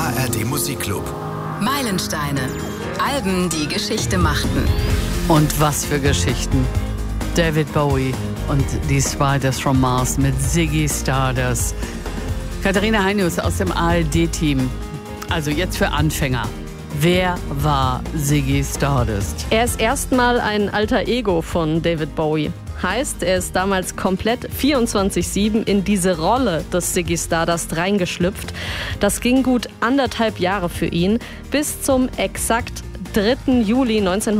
ARD Musikclub. Meilensteine. Alben, die Geschichte machten. Und was für Geschichten. David Bowie und die Spiders from Mars mit Ziggy Stardust. Katharina Heinius aus dem ARD-Team. Also jetzt für Anfänger. Wer war Ziggy Stardust? Er ist erstmal ein alter Ego von David Bowie. Heißt, er ist damals komplett 24/7 in diese Rolle des Ziggy Stardust reingeschlüpft. Das ging gut 1,5 Jahre für ihn, bis zum exakt 3. Juli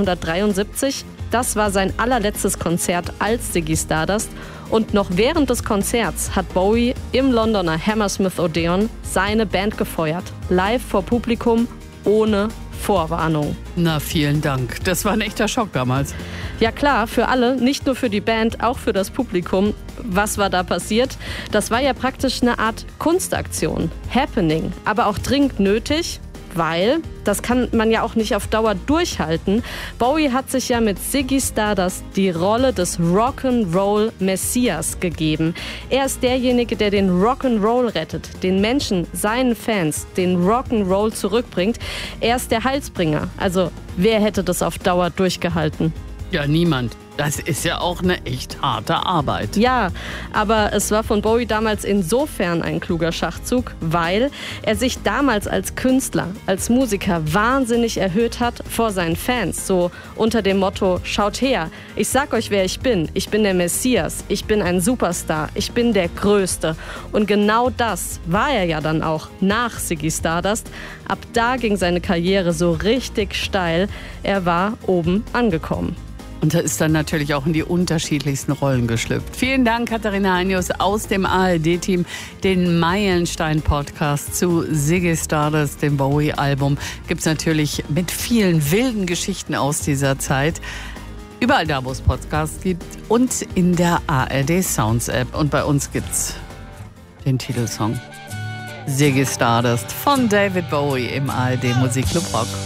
1973. Das war sein allerletztes Konzert als Ziggy Stardust. Und noch während des Konzerts hat Bowie im Londoner Hammersmith Odeon seine Band gefeuert. Live vor Publikum, ohne Vorwarnung. Na, vielen Dank. Das war ein echter Schock damals. Ja klar, für alle, nicht nur für die Band, auch für das Publikum. Was war da passiert? Das war ja praktisch eine Art Kunstaktion, Happening, aber auch dringend nötig, weil das kann man ja auch nicht auf Dauer durchhalten. Bowie hat sich ja mit Ziggy Stardust die Rolle des Rock'n'Roll Messias gegeben. Er ist derjenige, der den Rock'n'Roll rettet, den Menschen, seinen Fans, den Rock'n'Roll zurückbringt. Er ist der Heilsbringer. Also wer hätte das auf Dauer durchgehalten? Ja, niemand. Das ist ja auch eine echt harte Arbeit. Ja, aber es war von Bowie damals insofern ein kluger Schachzug, weil er sich damals als Künstler, als Musiker wahnsinnig erhöht hat vor seinen Fans. So unter dem Motto, schaut her, ich sag euch, wer ich bin der Messias, ich bin ein Superstar, ich bin der Größte. Und genau das war er ja dann auch nach Ziggy Stardust. Ab da ging seine Karriere so richtig steil. Er war oben angekommen. Und er ist dann natürlich auch in die unterschiedlichsten Rollen geschlüpft. Vielen Dank, Katharina Heinius aus dem ARD-Team. Den Meilenstein-Podcast zu Ziggy Stardust, dem Bowie-Album, gibt es natürlich mit vielen wilden Geschichten aus dieser Zeit. Überall da, wo es Podcasts gibt und in der ARD Sounds-App. Und bei uns gibt's den Titelsong Ziggy Stardust von David Bowie im ARD Musikclub Rock.